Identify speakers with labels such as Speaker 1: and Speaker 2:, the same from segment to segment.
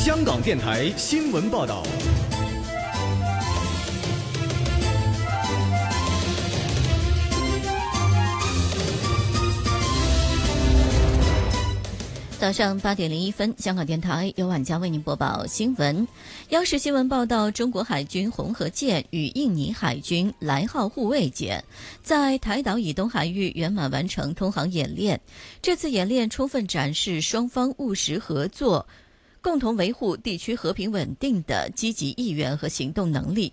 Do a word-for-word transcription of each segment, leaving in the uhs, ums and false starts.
Speaker 1: 香港电台新闻报道。
Speaker 2: 早上八点零一分，香港电台由晚佳为您播报新闻。央视新闻报道，中国海军红河舰与印尼海军来号护卫舰在台岛以东海域圆满完成通航演练。这次演练充分展示双方务实合作、共同维护地区和平稳定的积极意愿和行动能力。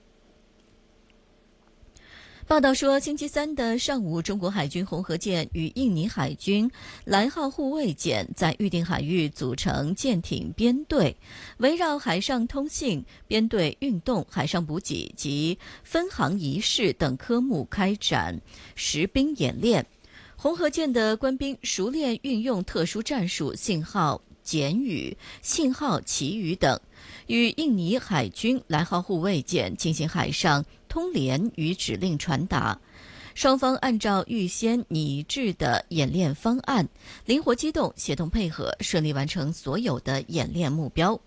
Speaker 2: 报道说，星期三的上午，中国海军红河舰与印尼海军来号护卫舰在预定海域组成舰艇编队，围绕海上通信、编队运动、海上补给及分航仪式等科目开展实兵演练。红河舰的官兵熟练运用特殊战术信号简语、信号旗语等，与印尼海军来号护卫舰进行海上通联与指令传达。双方按照预先拟制的演练方案，灵活机动、协同配合，顺利完成所有的演练目标。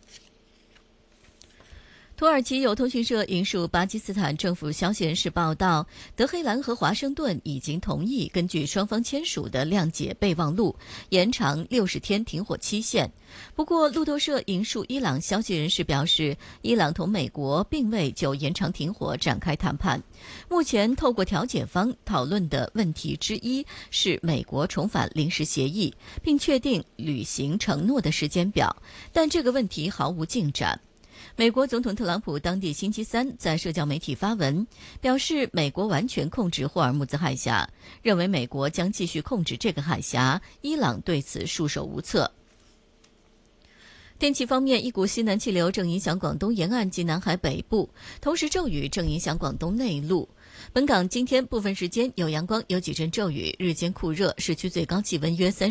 Speaker 2: 土耳其有通讯社引述巴基斯坦政府消息人士报道，德黑兰和华盛顿已经同意根据双方签署的谅解备忘录，延长六十天停火期限。不过，路透社引述伊朗消息人士表示，伊朗同美国并未就延长停火展开谈判。目前，透过调解方讨论的问题之一是美国重返临时协议，并确定履行承诺的时间表，但这个问题毫无进展。美国总统特朗普当地星期三在社交媒体发文，表示美国完全控制霍尔木兹海峡，认为美国将继续控制这个海峡，伊朗对此束手无策。天气方面，一股西南气流正影响广东沿岸及南海北部，同时骤雨正影响广东内陆。本港今天部分时间有阳光，有几阵骤雨，日间酷热，市区最高气温约三